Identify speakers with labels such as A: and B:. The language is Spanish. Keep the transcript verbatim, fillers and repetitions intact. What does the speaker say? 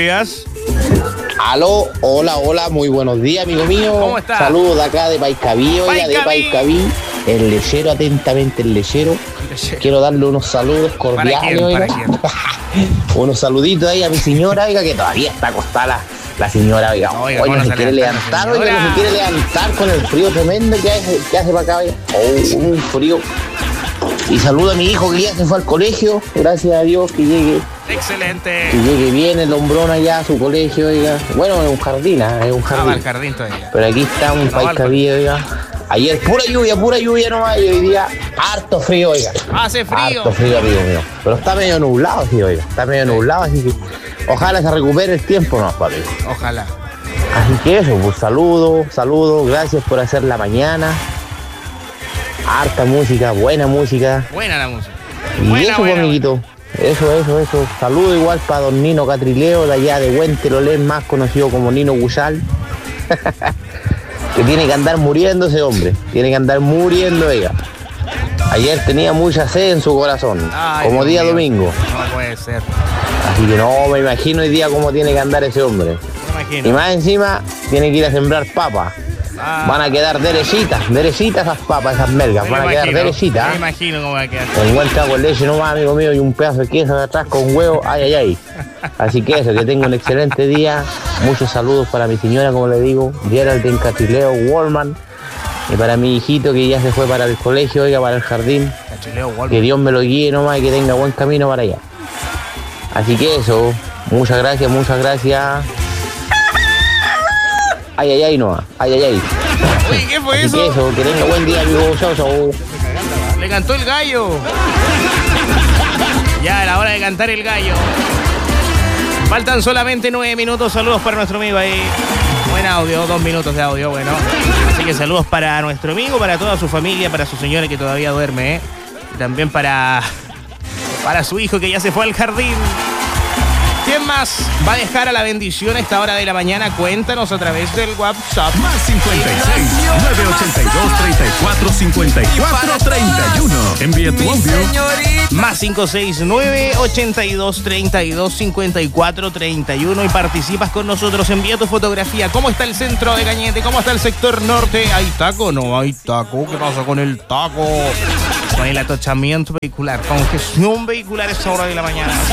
A: días.
B: Aló, hola, hola, muy buenos días, amigo mío.
A: ¿Cómo está?
B: Saludos de acá de Paiscaví, oiga, de Paiscaví. El lechero, atentamente el lechero. Quiero darle unos saludos cordiales,
A: ¿Para quién?
B: oiga.
A: ¿Para quién?
B: Unos saluditos ahí a mi señora, oiga, que todavía está acostada la, la señora, oiga.
A: Oiga,
B: Oiga,
A: ¿cómo
B: se
A: no
B: quiere
A: se levanta
B: levantar,
A: la
B: oiga,
A: señora?
B: se quiere levantar con el frío tremendo que hace, que hace para acá, oiga. Oh, un frío. Y saludo a mi hijo que ya se fue al colegio. Gracias a Dios que llegue.
A: Excelente.
B: Que llegue bien el hombrón allá a su colegio, oiga. Bueno, es un jardín, ¿eh? es un
A: Ah,
B: jardín.
A: va al jardín todavía.
B: Pero aquí está un
A: No,
B: Paiscaví, oiga. Ayer pura lluvia, pura lluvia nomás. Y hoy día harto frío, oiga.
A: Hace frío.
B: Harto frío, amigo mío. Pero está medio nublado, sí, oiga. Está medio nublado, así que ojalá se recupere el tiempo, no, papi.
A: Ojalá.
B: Así que eso, pues saludos, saludos. Gracias por hacer la mañana. Harta música, buena música.
A: Buena la música.
B: Y
A: Buena,
B: eso,
A: buena,
B: amiguito. Eso, eso, eso. Saludo igual para don Nino Catrileo, de allá de Huentelolén, más conocido como Nino Gusal. Que tiene que andar muriendo ese hombre. Tiene que andar muriendo, oiga. Ayer tenía mucha sed en su corazón.
A: Ay,
B: como
A: Dios
B: día
A: mío.
B: domingo.
A: No puede ser.
B: Así que no, me imagino hoy día cómo tiene que andar ese hombre.
A: Me imagino.
B: Y más encima, tiene que ir a sembrar papas.
A: Ah,
B: Van a quedar derechitas, derechitas esas papas, esas melgas.
A: me
B: Van a
A: imagino,
B: quedar derechitas.
A: Me imagino cómo va a quedar.
B: Con un buen trago de leche nomás, amigo mío, y un pedazo de queso de atrás con huevo, ay, ay, ay. Así que eso, que tenga un excelente día. Muchos saludos para mi señora, como le digo, Geraldine Catrileo Wallman. Y para mi hijito que ya se fue para el colegio, oiga, para el jardín.
A: Cachileo, Walmart.
B: Que Dios me lo guíe nomás y que tenga buen camino para allá. Así que eso, muchas gracias, muchas gracias. Ay, ay, ay, no, ay, ay, ay.
A: Oye, ¿qué fue
B: Así
A: eso?
B: que eso, que tenga buen día, amigo. Chao, chao.
A: Le cantó el gallo. Ya, a la hora de cantar el gallo. Faltan solamente nueve minutos. Saludos para nuestro amigo ahí. Buen audio, dos minutos de audio, bueno. Así que saludos para nuestro amigo, para toda su familia, para su señora que todavía duerme, ¿eh? Y también para, para su hijo que ya se fue al jardín. ¿Quién más va a dejar a la bendición a esta hora de la mañana? Cuéntanos a través del WhatsApp.
C: Más cincuenta y seis, nueve ochenta y dos, treinta y cuatro, cincuenta y cuatro, treinta y uno. Envía tu audio.
A: Más cinco seis nueve, ochenta y dos, treinta y dos, cincuenta y cuatro, treinta y uno y participas con nosotros. Envía tu fotografía. ¿Cómo está el centro de Cañete? ¿Cómo está el sector norte? ¿Hay taco? No hay taco. ¿Qué pasa con el taco? Con el atochamiento vehicular, congestión vehicular a esta hora de la mañana.